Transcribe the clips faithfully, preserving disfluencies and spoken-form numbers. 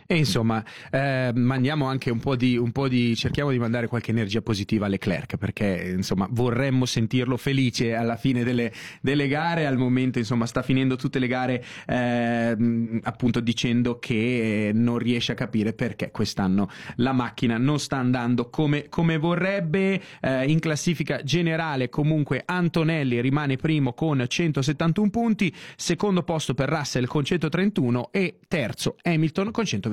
E insomma, eh, mandiamo anche un po' di, un po' di, cerchiamo di mandare qualche energia positiva a Leclerc, perché insomma vorremmo sentirlo felice alla fine delle, delle gare. Al momento insomma sta finendo tutte le gare eh, appunto dicendo che non riesce a capire perché quest'anno la macchina non sta andando come, come vorrebbe. Eh, in classifica generale comunque Antonelli rimane primo con centosettantuno punti, secondo posto per Russell con centotrentuno e terzo Hamilton con centoventicinque.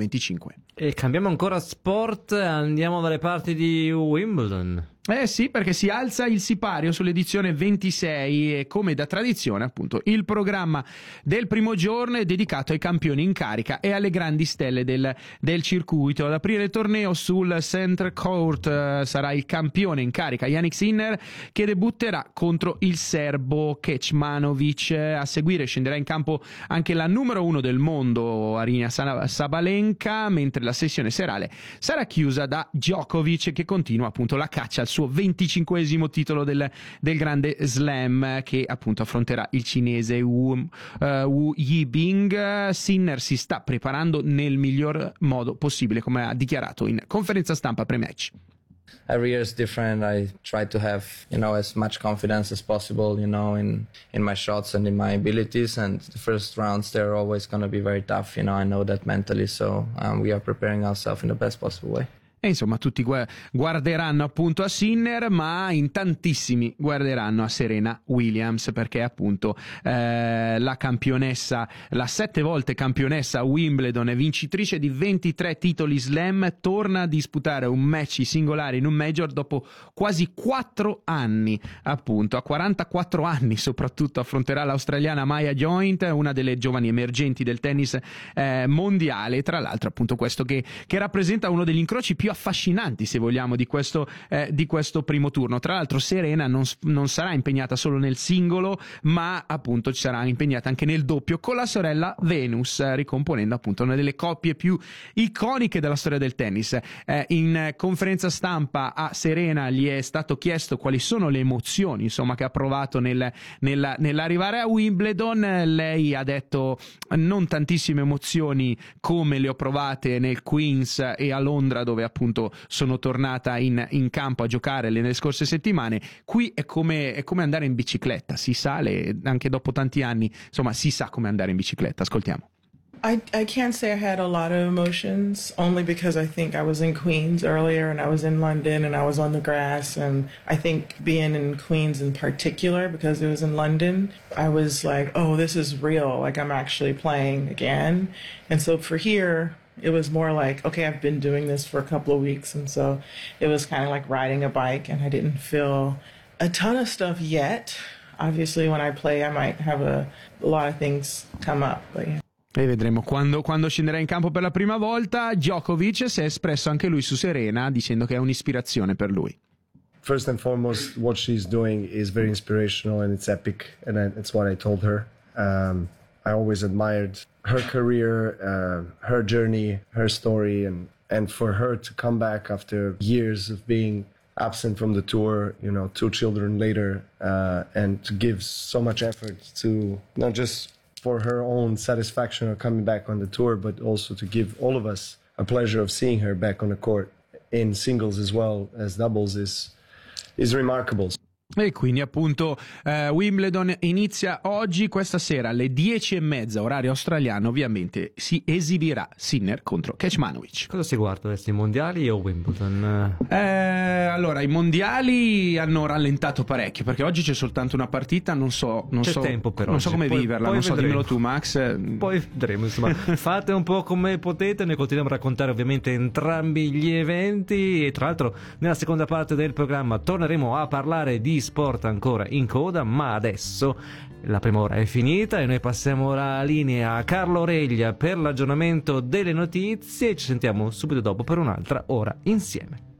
E cambiamo ancora sport, andiamo dalle parti di Wimbledon. Eh sì, perché si alza il sipario sull'edizione ventisei e come da tradizione appunto il programma del primo giorno è dedicato ai campioni in carica e alle grandi stelle del, del circuito. Ad aprire il torneo sul Center Court eh, sarà il campione in carica Jannik Sinner, che debutterà contro il serbo Kecmanovic. A seguire scenderà in campo anche la numero uno del mondo Aryna Sabalenka, mentre la sessione serale sarà chiusa da Djokovic, che continua appunto la caccia al suo venticinquesimo titolo del, del grande slam, che appunto affronterà il cinese Wu, uh, Wu Yibing. Sinner si sta preparando nel miglior modo possibile, come ha dichiarato in conferenza stampa pre-match. Every year is different. I try to have, you know, as much confidence as possible, you know, in, in my shots and in my abilities. And the first rounds, they're always going to be very tough. You know, I know that mentally. So um, we are preparing ourselves in the best possible way. E insomma tutti guarderanno appunto a Sinner, ma in tantissimi guarderanno a Serena Williams, perché appunto eh, la campionessa, la sette volte campionessa a Wimbledon e vincitrice di ventitré titoli slam, torna a disputare un match singolare in un major dopo quasi quattro anni. Appunto a quarantaquattro anni soprattutto affronterà l'australiana Maya Joint, una delle giovani emergenti del tennis eh, mondiale. Tra l'altro appunto questo che, che rappresenta uno degli incroci più affascinanti, se vogliamo, di questo, eh, di questo primo turno. Tra l'altro Serena non, non sarà impegnata solo nel singolo, ma appunto ci sarà impegnata anche nel doppio con la sorella Venus, eh, ricomponendo appunto una delle coppie più iconiche della storia del tennis. Eh, in conferenza stampa a Serena gli è stato chiesto quali sono le emozioni insomma che ha provato nel, nel, nell'arrivare a Wimbledon. Lei ha detto non tantissime emozioni come le ho provate nel Queens e a Londra, dove appunto sono tornata in, in campo a giocare nelle scorse settimane. Qui è come, è come andare in bicicletta, si sale anche dopo tanti anni, insomma si sa come andare in bicicletta. Ascoltiamo. I, I can't say I had a lot of emotions, only because I think I was in Queens earlier and I was in London and I was on the grass, and I think being in Queens in particular, because it was in London, I was like, oh, this is real, like I'm actually playing again. And so for here, it was more like, okay, I've been doing this for a couple of weeks, and so it was kind of like riding a bike, and I didn't feel a ton of stuff yet. Obviously, when I play, I might have a, a lot of things come up, but yeah. E vedremo quando, quando scenderà in campo per la prima volta. Djokovic si è espresso anche lui su Serena, dicendo che è un'ispirazione per lui. First and foremost, what she's doing is very inspirational and it's epic, and that's what I told her. Um, I always admired her career, uh, her journey, her story, and, and for her to come back after years of being absent from the tour, you know, two children later, uh, and to give so much effort to not just for her own satisfaction of coming back on the tour, but also to give all of us a pleasure of seeing her back on the court in singles as well as doubles is is remarkable. E quindi appunto eh, Wimbledon inizia oggi, questa sera alle dieci e mezza orario australiano. Ovviamente si esibirà Sinner contro Kecmanovic. Cosa si guarda adesso, i mondiali o Wimbledon? Eh, allora i mondiali hanno rallentato parecchio, perché oggi c'è soltanto una partita, non so non c'è so, tempo per non oggi. so come poi, viverla, poi non so, vedremo. dimmelo tu Max. Poi vedremo, insomma. Fate un po' come potete, noi continuiamo a raccontare ovviamente entrambi gli eventi, e tra l'altro nella seconda parte del programma torneremo a parlare di sport ancora in coda, ma adesso la prima ora è finita e noi passiamo la linea a Carlo Reglia per l'aggiornamento delle notizie e ci sentiamo subito dopo per un'altra ora insieme.